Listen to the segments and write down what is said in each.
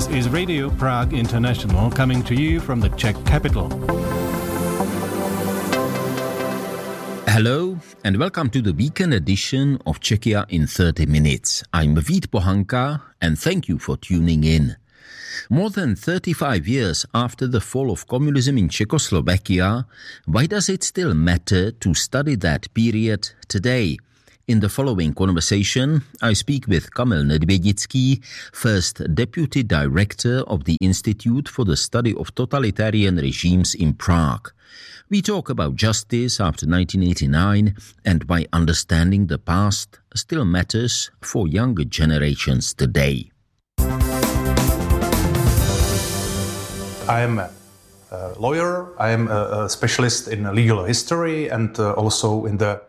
is Radio Prague International, coming to you from the Czech capital. Hello and welcome to the weekend edition of Czechia in 30 minutes. I'm Vít Pohanka and thank you for tuning in. More than 35 years after the fall of communism in Czechoslovakia, why does it still matter to study that period today? In the following conversation, I speak with Kamil Nedvědický, first Deputy Director of the Institute for the Study of Totalitarian Regimes in Prague. We talk about justice after 1989 and why understanding the past still matters for younger generations today. I am a lawyer, I am a specialist in legal history and also in the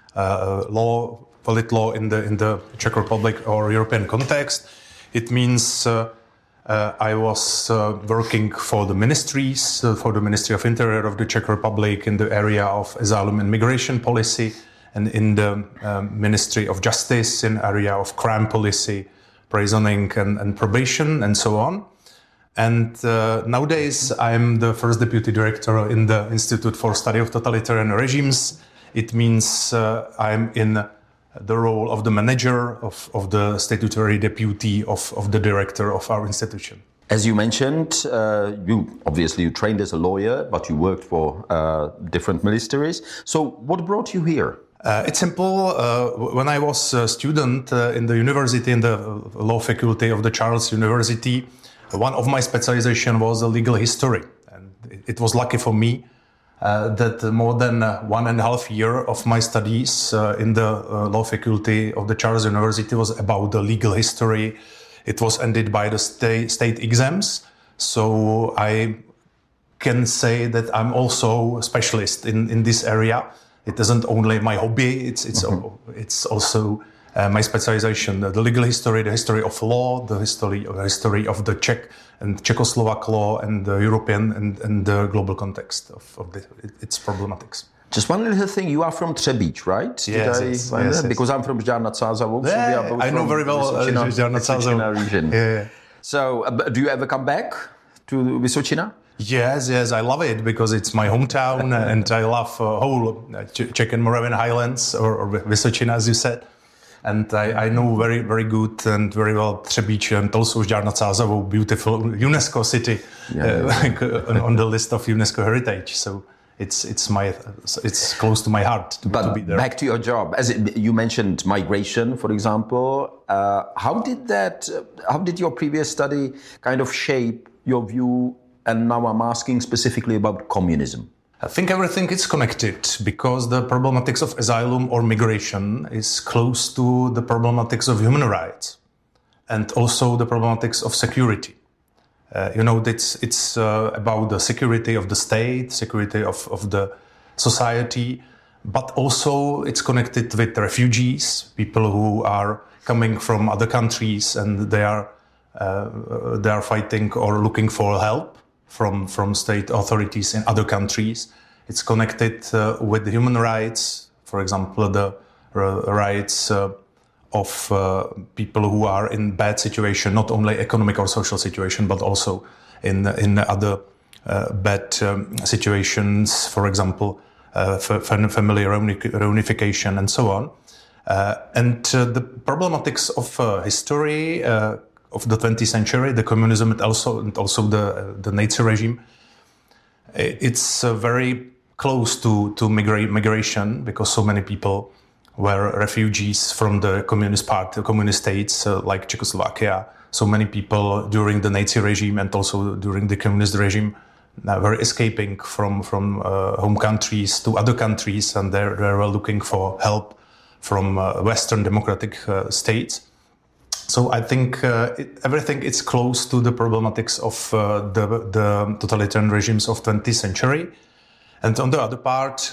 politlaw in the Czech Republic or European context. It means I was working for the ministries, for the Ministry of Interior of the Czech Republic in the area of asylum and migration policy, and in the Ministry of Justice in area of crime policy, prisoning and probation, and so on. And nowadays I'm the first deputy director in the Institute for Study of Totalitarian Regimes. It means I'm in the role of the manager, of the statutory deputy, of the director of our institution. As you mentioned, you trained as a lawyer, but you worked for different ministries. So what brought you here? It's simple. When I was a student in the university, in the law faculty of the Charles University, one of my specialization was legal history. And it was lucky for me that more than 1.5 years of my studies in the law faculty of the Charles University was about the legal history. It was ended by the state exams. So I can say that I'm also a specialist in this area. It isn't only my hobby, it's also my specialization, the legal history, the history of law, the history of the Czech and Czechoslovak law and the European and the global context of its problematics. Just one little thing, you are from Třebíč, right? Yes. Because I'm from Žďár nad Sázavou. Yeah, I know very well Žďár nad Sázavou region. Yeah. So, do you ever come back to Vysočina? Yes, I love it because it's my hometown and I love whole Czech and Moravian Highlands or Vysočina, as you said. And I know very, very good and very well Třebíč and also Žďár nad Sázavou, beautiful UNESCO city on the list of UNESCO heritage. So it's close to my heart to be there. Back to your job, as you mentioned migration, for example. How did your previous study kind of shape your view? And now I'm asking specifically about communism. I think everything is connected because the problematics of asylum or migration is close to the problematics of human rights and also the problematics of security. It's about the security of the state, security of the society, but also it's connected with refugees, people who are coming from other countries and they are fighting or looking for help from state authorities in other countries. It's connected with human rights, for example, the rights of people who are in bad situation, not only economic or social situation, but also in other bad situations, for example, family reunification and so on. And the problematics of history of the 20th century, the communism and also the Nazi regime, it's very close to migration because so many people were refugees from the communist states like Czechoslovakia. So many people during the Nazi regime and also during the communist regime were escaping from home countries to other countries, and they were looking for help from Western democratic states. So I think everything is close to the problematics of the totalitarian regimes of 20th century. And on the other part,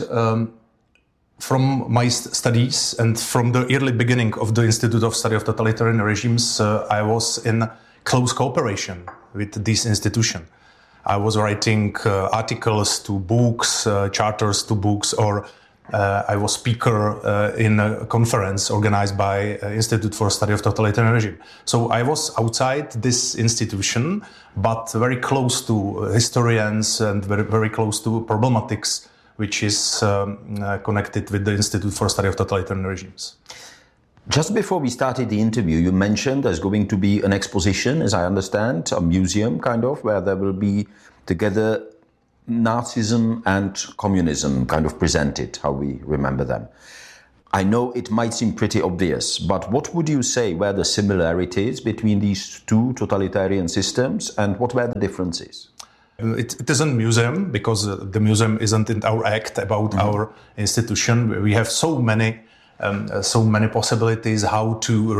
from my studies and from the early beginning of the Institute of Study of Totalitarian Regimes, I was in close cooperation with this institution. I was writing articles to books, charters to books, or I was speaker in a conference organized by Institute for Study of Totalitarian Regime. So I was outside this institution, but very close to historians and very, very close to problematics, which is connected with the Institute for Study of Totalitarian Regimes. Just before we started the interview, you mentioned there's going to be an exposition, as I understand, a museum kind of, where there will be together Nazism and communism kind of presented, how we remember them. I know it might seem pretty obvious, but what would you say were the similarities between these two totalitarian systems and what were the differences? It isn't a museum because the museum isn't in our act about our institution. We have so many possibilities how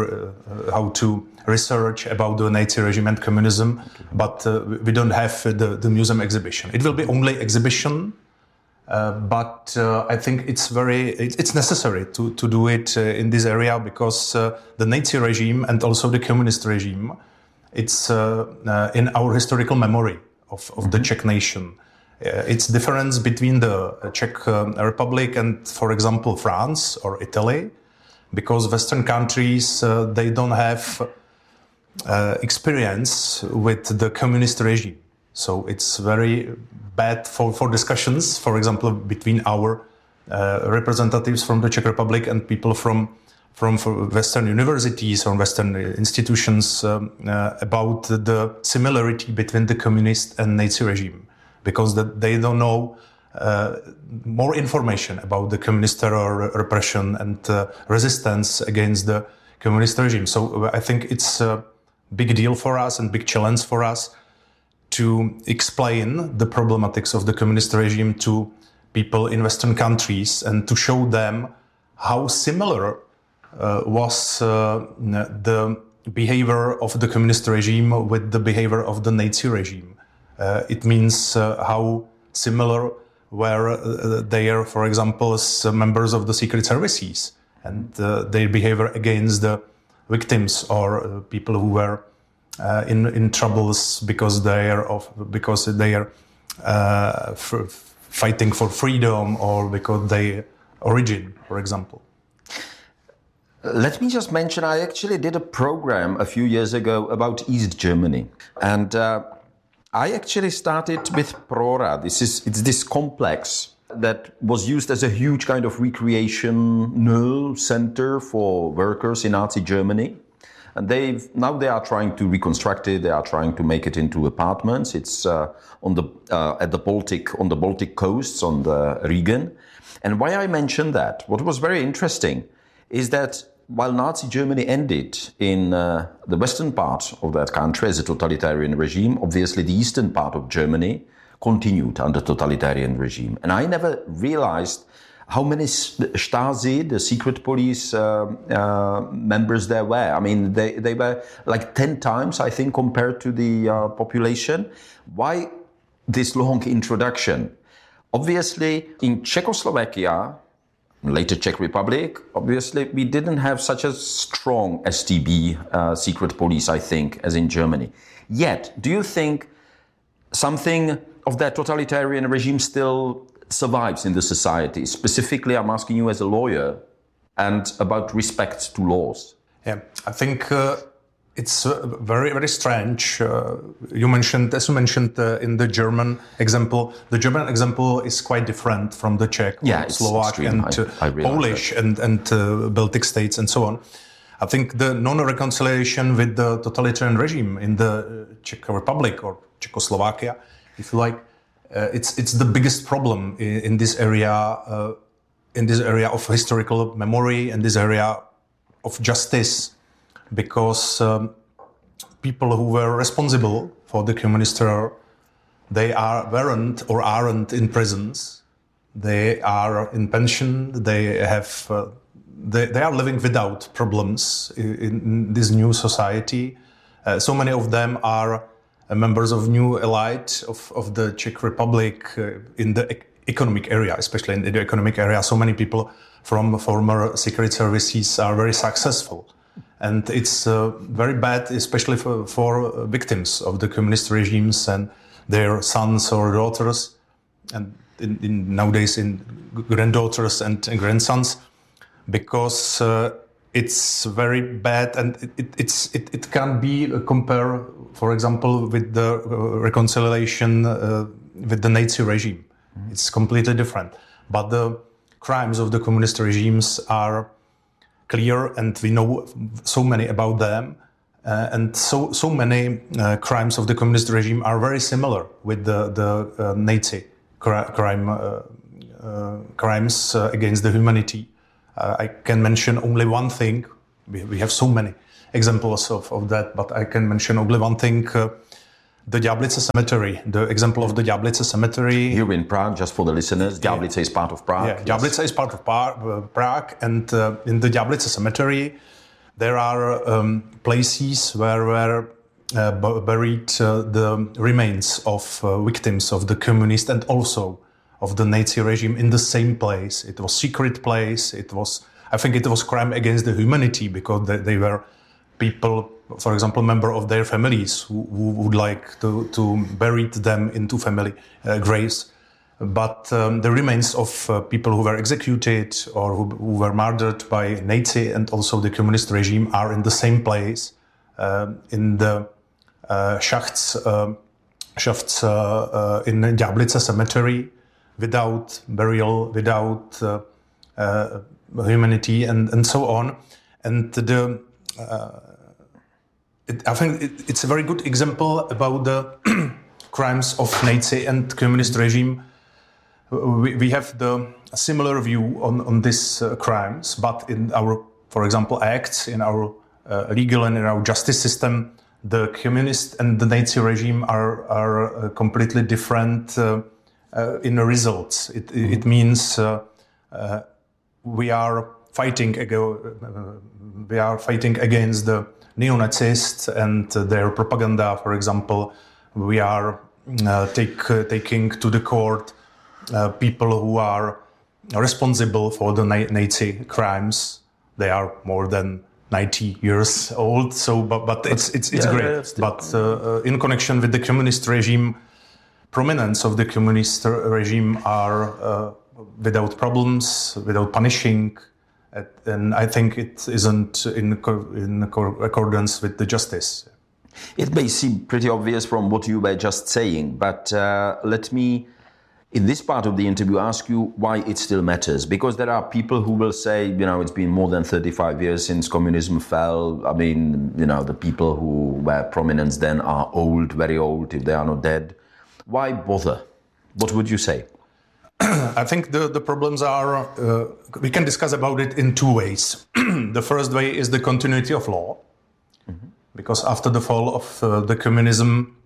to research about the Nazi regime and communism, but we don't have the museum exhibition. It will be only exhibition, but I think it's necessary to do it in this area because the Nazi regime and also the communist regime, it's in our historical memory of the Czech nation. It's difference between the Czech Republic and, for example, France or Italy, because Western countries, they don't have experience with the communist regime. So it's very bad for discussions, for example, between our representatives from the Czech Republic and people from Western universities or Western institutions about the similarity between the communist and Nazi regime. Because they don't know more information about the communist terror, repression, and resistance against the communist regime. So I think it's a big deal for us and big challenge for us to explain the problematics of the communist regime to people in Western countries and to show them how similar was the behavior of the communist regime with the behavior of the Nazi regime. It means how similar were they are, for example, as members of the secret services and their behavior against the victims or people who were in troubles because they are fighting for freedom or because they origin, for example. Let me just mention, I actually did a program a few years ago about East Germany, and I actually started with Prora. It's this complex that was used as a huge kind of recreational center for workers in Nazi Germany. And now they are trying to reconstruct it. They are trying to make it into apartments. It's on the Baltic coasts, on the Regen. And why I mentioned that, what was very interesting is that while Nazi Germany ended in the western part of that country as a totalitarian regime, obviously the eastern part of Germany continued under totalitarian regime. And I never realized how many Stasi, the secret police members there were. I mean, they were like 10 times, I think, compared to the population. Why this long introduction? Obviously, in Czechoslovakia, later Czech Republic, obviously, we didn't have such a strong StB, secret police, I think, as in Germany. Yet, do you think something of that totalitarian regime still survives in the society? Specifically, I'm asking you as a lawyer and about respect to laws. Yeah, I think it's very, very strange. As you mentioned in the German example, the German example is quite different from the Czech, Slovak, and Polish and Baltic states and so on. I think the non-reconciliation with the totalitarian regime in the Czech Republic or Czechoslovakia, if you like, it's the biggest problem in this area of historical memory, in this area of justice, because people who were responsible for the communist terror, they weren't or aren't in prisons. They are in pension. They are living without problems in this new society. So many of them are members of new elite of the Czech Republic in the economic area, especially in the economic area. So many people from former secret services are very successful. And it's very bad, especially for victims of the communist regimes and their sons or daughters. And nowadays in granddaughters and grandsons, because it's very bad, and it can be compared, for example, with the reconciliation with the Nazi regime. It's completely different. But the crimes of the communist regimes are clear, and we know so many about them. And so many crimes of the communist regime are very similar with the Nazi crimes against the humanity. I can mention only one thing. We have so many examples of that, but I can mention only one thing. The Ďáblice Cemetery, the example of the Ďáblice Cemetery. Here in Prague, just for the listeners, Ďáblice is part of Prague. Yeah, Ďáblice is part of Prague, and in the Ďáblice Cemetery, there are places where were buried the remains of victims of the communist and also of the Nazi regime in the same place. It was secret place. I think it was crime against the humanity, because they were people, for example, member of their families who would like to bury them into family graves. But the remains of people who were executed or who were murdered by Nazi and also the communist regime are in the same place, in the shafts in Ďáblice Cemetery, without burial, without humanity, and so on. And I think it's a very good example about the crimes of Nazi and communist regime. We have the similar view on these crimes, but in our, for example, acts, in our legal and in our justice system, the communist and the Nazi regime are completely different in the results. It means we are fighting against the neo-Nazists and their propaganda. For example, we are taking to the court people who are responsible for the Nazi crimes. They are more than 90 years old. So, but it's great. But in connection with the communist regime, prominence of the communist regime are without problems, without punishing, and I think it isn't in accordance with the justice. It may seem pretty obvious from what you were just saying, but let me, in this part of the interview, ask you why it still matters. Because there are people who will say, it's been more than 35 years since communism fell. I mean, the people who were prominent then are old, very old, if they are not dead. Why bother? What would you say? I think the problems are, we can discuss about it in two ways. The first way is the continuity of law, because after the fall of the communism,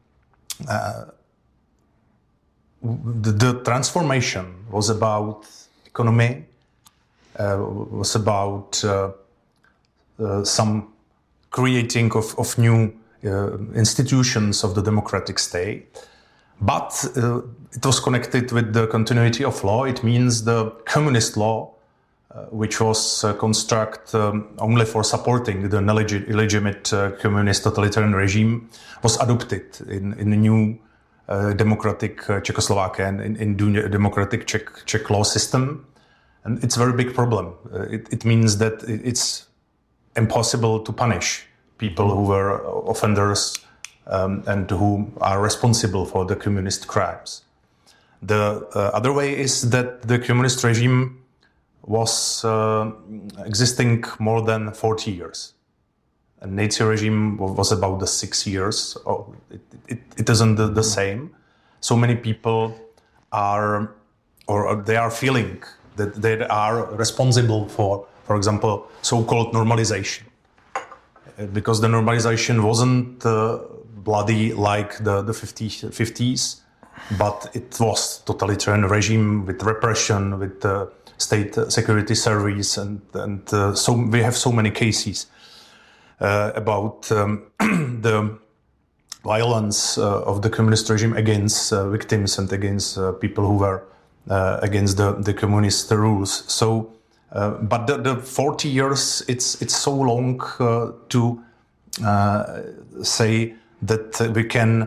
the transformation was about economy, was about some creating of new institutions of the democratic state. But it was connected with the continuity of law. It means the communist law, which was constructed only for supporting the illegitimate communist totalitarian regime, was adopted in the new democratic Czechoslovakia and in democratic Czech law system. And it's a very big problem. It means that it's impossible to punish people who were offenders and who are responsible for the communist crimes. The other way is that the communist regime was existing more than 40 years. And Nazi regime was about the 6 years. It isn't the same. So many people are feeling that they are responsible for example, so-called normalization. Because the normalization wasn't bloody like the 50s, but it was totalitarian regime with repression, with the state security service, and so we have so many cases about the violence of the communist regime against victims and against people who were against the communist rules. So, but the 40 years, it's so long to say that we can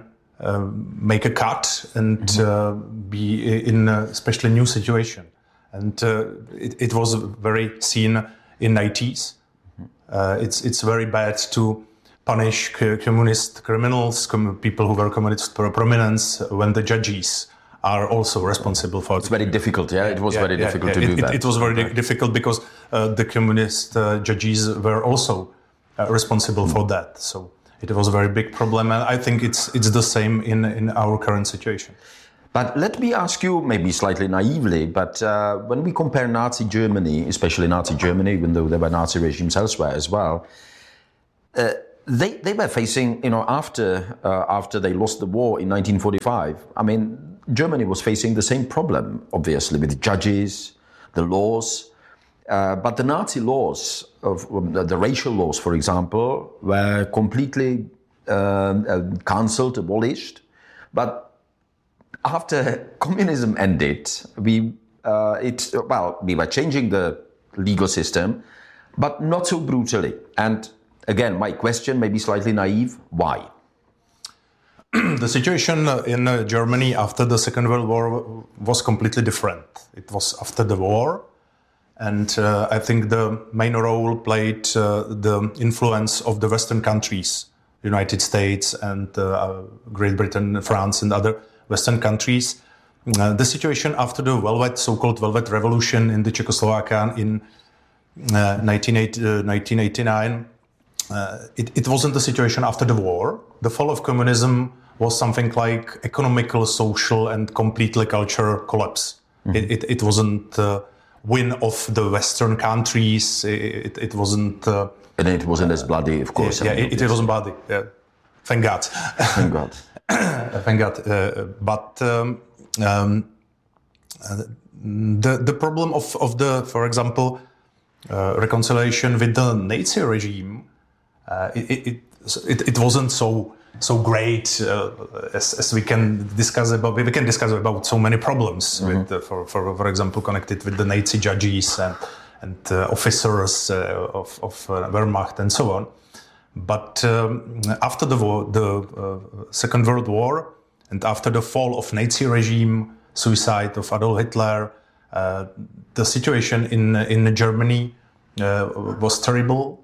make a cut and be in a especially new situation. And it was very seen in 90s. It's very bad to punish communist criminals, people who were communist prominence, when the judges are also responsible for it. It's very difficult, It was very difficult to do that. It was very difficult because the communist judges were also responsible for that. So it was a very big problem, and I think it's the same in our current situation. But let me ask you, maybe slightly naively, but when we compare Nazi Germany, especially Nazi Germany, even though there were Nazi regimes elsewhere as well, they were facing, after they lost the war in 1945, I mean, Germany was facing the same problem, obviously, with judges, the laws. But the Nazi laws, the racial laws, for example, were completely cancelled, abolished. But after communism ended, we were changing the legal system, but not so brutally. And again, my question may be slightly naive. Why? The situation in Germany after the Second World War was completely different. It was after the war, and I think the main role played the influence of the Western countries, United States and Great Britain, France and other Western countries. The situation after the so-called Velvet Revolution in the Czechoslovakia in 1989, it wasn't the situation after the war. The fall of communism was something like economical, social, and completely cultural collapse. Mm-hmm. It wasn't win of the Western countries. It wasn't. And it wasn't as bloody, of course. It wasn't bloody. Thank God. Thank God. Thank God. But the problem of the, for example, reconciliation with the Nazi regime, it wasn't so great as we can discuss about. We can discuss about so many problems with, for example, connected with the Nazi judges and officers of Wehrmacht and so on. But after the war, the Second World War, and after the fall of Nazi regime, suicide of Adolf Hitler, the situation in Germany was terrible.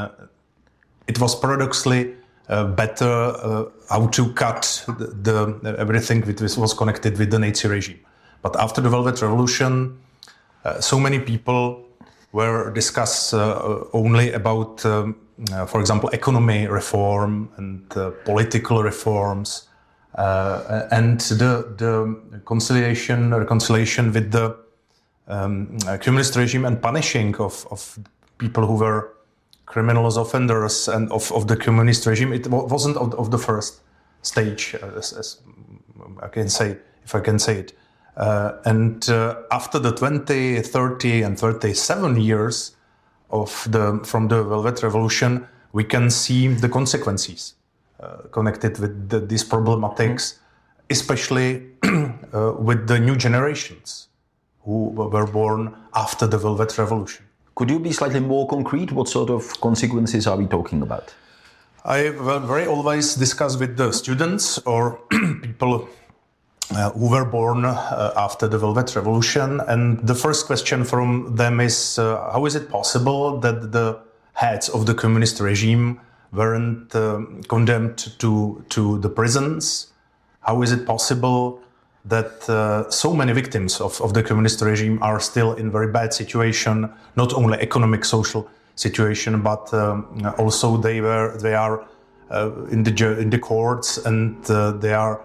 It was paradoxically better how to cut everything which was connected with the Nazi regime. But after the Velvet Revolution, so many people were discussed only about, for example, economy reform and political reforms, and the reconciliation with the communist regime and punishing of people who were criminals, offenders, and of the communist regime. It wasn't of the first stage, as I can say, if I can say it. And after the 20, 30, and 37 years from the Velvet Revolution, we can see the consequences connected with these problematics, especially with the new generations who were born after the Velvet Revolution. Could you be slightly more concrete? What sort of consequences are we talking about? I very always discuss with the students or people who were born after the Velvet Revolution, and the first question from them is, how is it possible that the heads of the communist regime weren't condemned to the prisons? How is it possible that so many victims of the communist regime are still in very bad situation, not only economic, social situation, but also they are in the courts, and they are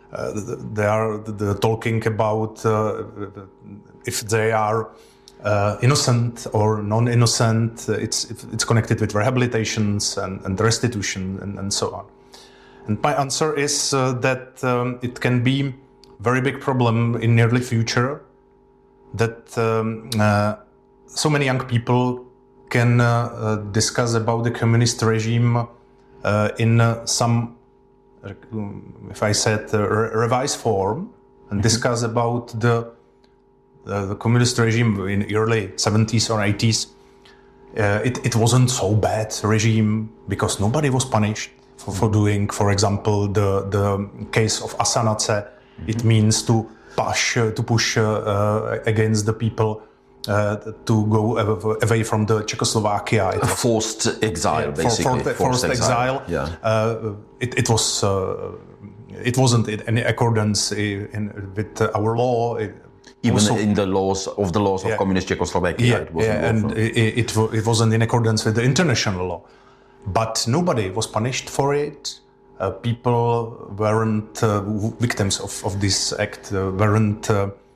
talking about if they are innocent or non-innocent. It's connected with rehabilitations and restitution and so on. And my answer is that it can be very big problem in nearly future, that so many young people can discuss about the communist regime in some, if I said, revised form, and discuss about the communist regime in early 70s or 80s. It wasn't so bad regime because nobody was punished. for doing, for example, the case of Asanace. It means to push against the people to go away from the Czechoslovakia. A forced exile, basically. Forced exile. It wasn't in accordance with our law. Even also, in the laws of communist Czechoslovakia, it wasn't in accordance with the international law. But nobody was punished for it. People weren't victims of this act, weren't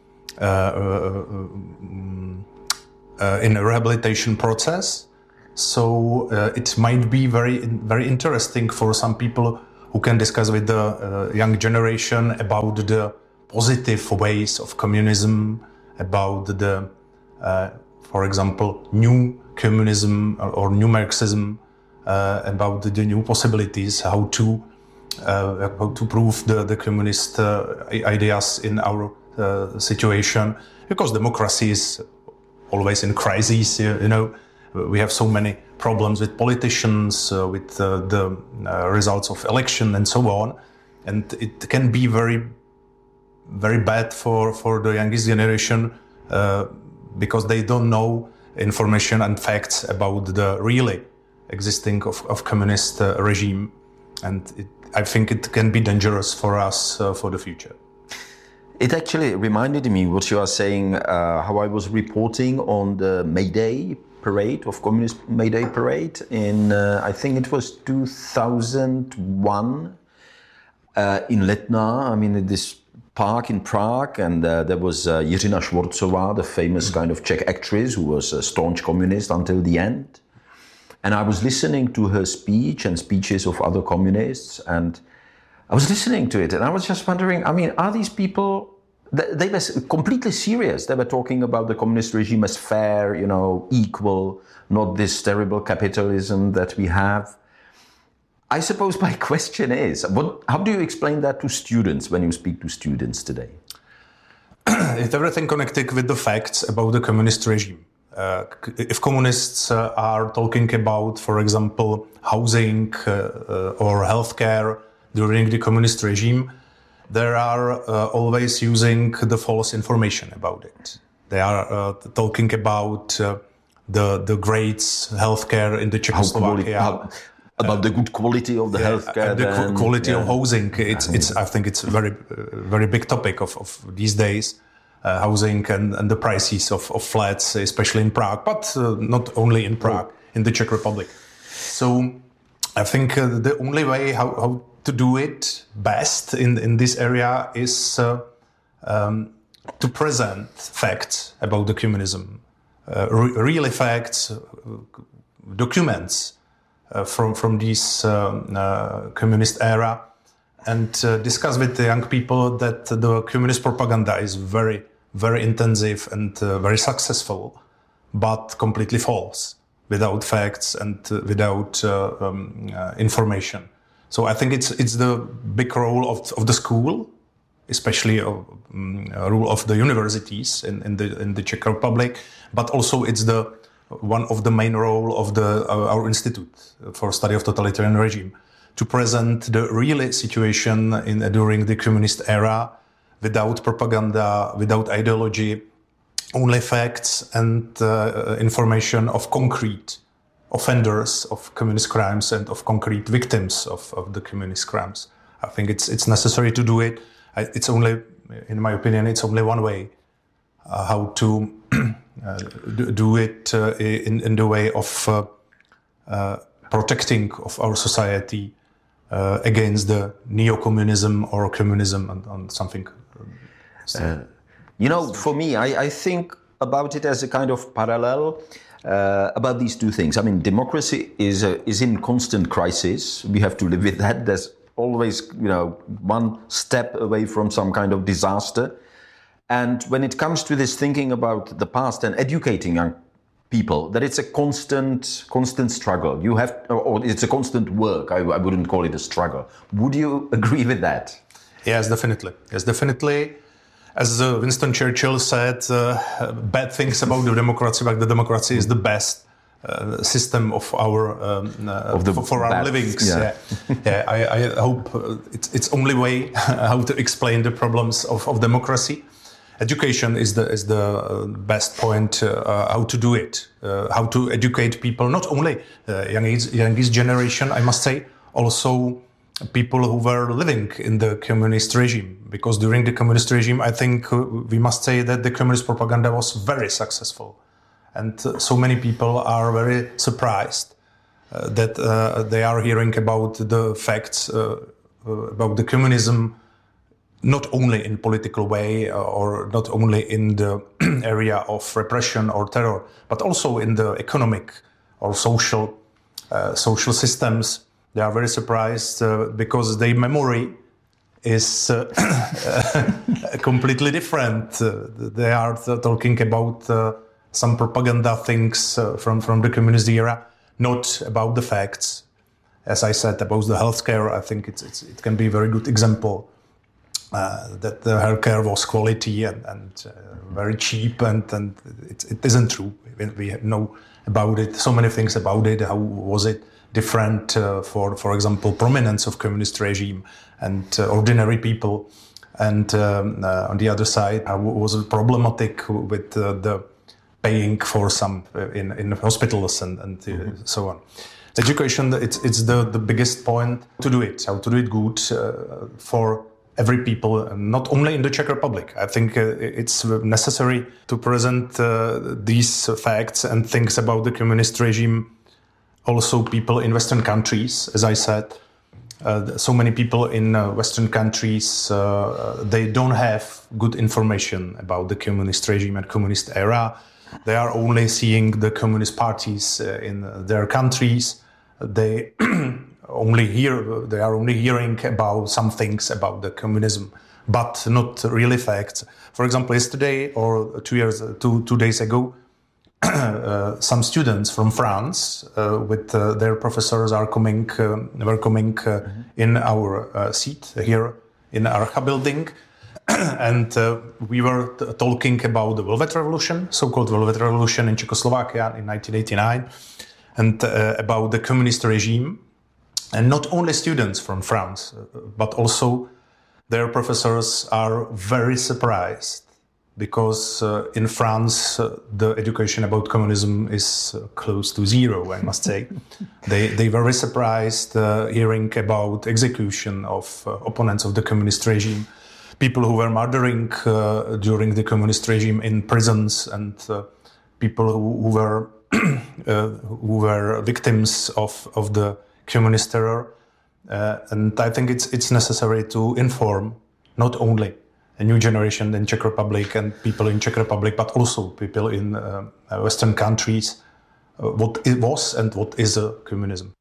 in a rehabilitation process. So it might be very interesting for some people who can discuss with the young generation about the positive ways of communism, about the, for example, new communism or new Marxism, about the new possibilities, how to prove the communist ideas in our situation, because democracy is always in crisis. We have so many problems with politicians, with the results of election and so on, and it can be very, very bad for the youngest generation because they don't know information and facts about the really existing of communist regime, and I think it can be dangerous for us for the future. It actually reminded me what you are saying, how I was reporting on the May Day parade, of Communist May Day parade in, I think it was 2001 in Letná, in this park in Prague, and there was Jiřina Švorcová, the famous kind of Czech actress who was a staunch communist until the end. And I was listening to her speech and speeches of other communists, and I was listening to it, and I was just wondering, are these people, they were completely serious. They were talking about the communist regime as fair, equal, not this terrible capitalism that we have. I suppose my question is, how do you explain that to students when you speak to students today? It's everything connected with the facts about the communist regime. If communists are talking about, for example, housing or healthcare during the communist regime, they are always using the false information about it. They are talking about the great healthcare in the Czechoslovakia. About the good quality of the healthcare, the quality of housing. I think it's a very, very big topic of these days. Housing and the prices of flats, especially in Prague, but not only in Prague, in the Czech Republic. So I think the only way how to do it best in this area is to present facts about the communism, really facts, documents from this communist era, and discuss with the young people that the communist propaganda is very, very intensive and very successful, but completely false, without facts and without information. So I think it's the big role of the school, especially role of the universities in the Czech Republic, but also it's one of the main role of our Institute for Study of Totalitarian Regime, to present the real situation during the communist era, without propaganda, without ideology, only facts and information of concrete offenders of communist crimes and of concrete victims of the communist crimes. I think it's necessary to do it. It's only, in my opinion, it's only one way how to do it in the way of protecting of our society against the neo-communism or communism and something. For me, I think about it as a kind of parallel about these two things. Democracy is in constant crisis. We have to live with that. There's always, one step away from some kind of disaster. And when it comes to this thinking about the past and educating young people, that it's a constant struggle. Or it's a constant work. I wouldn't call it a struggle. Would you agree with that? Yes, definitely. As Winston Churchill said, bad things about the democracy, but the democracy is the best system of our for our livings. Yeah. I hope it's only way how to explain the problems of democracy. Education is the best point how to do it, how to educate people, not only youngest generation, I must say, also people who were living in the communist regime. Because during the communist regime, I think we must say that the communist propaganda was very successful. And so many people are very surprised that they are hearing about the facts about the communism, not only in political way or not only in the area of repression or terror, but also in the economic or social systems. They are very surprised because their memory is completely different. They are talking about some propaganda things from the communist era, not about the facts. As I said about the healthcare, I think it can be a very good example that the healthcare was quality and very cheap, and it isn't true. We know about it, so many things about it. How was it different for example, prominence of communist regime and ordinary people, and on the other side, how was it problematic with the paying for some in hospitals and so on. Education, it's the biggest point to do it, how to do it good for every people, not only in the Czech Republic. I think it's necessary to present these facts and things about the communist regime. Also people in Western countries, as I said, so many people in Western countries, they don't have good information about the communist regime and communist era. They are only seeing the communist parties in their countries. They are only hearing about some things about the communism, but not really facts. For example, yesterday or 2 days ago, some students from France with their professors were coming in our seat here in Archa building, and we were talking about the Velvet Revolution, so-called Velvet Revolution in Czechoslovakia in 1989, and about the communist regime. And not only students from France, but also their professors are very surprised because in France, the education about communism is close to zero, I must say. They were very surprised hearing about execution of opponents of the communist regime, people who were murdering during the communist regime in prisons, and people who were victims of the communist terror, and I think it's necessary to inform not only a new generation in Czech Republic and people in Czech Republic, but also people in Western countries, what it was and what is communism.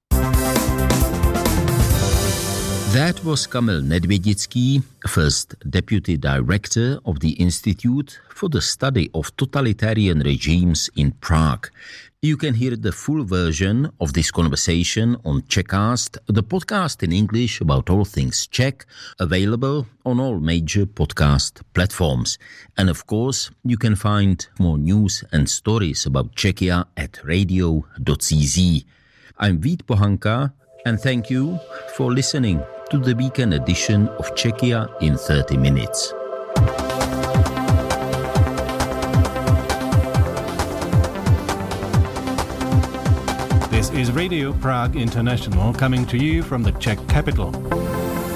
That was Kamil Nedvědický, first Deputy Director of the Institute for the Study of Totalitarian Regimes in Prague. You can hear the full version of this conversation on Czechcast, the podcast in English about all things Czech, available on all major podcast platforms. And of course, you can find more news and stories about Czechia at radio.cz. I'm Vít Pohanka, and thank you for listening to the weekend edition of Czechia in 30 minutes. This is Radio Prague International, coming to you from the Czech capital.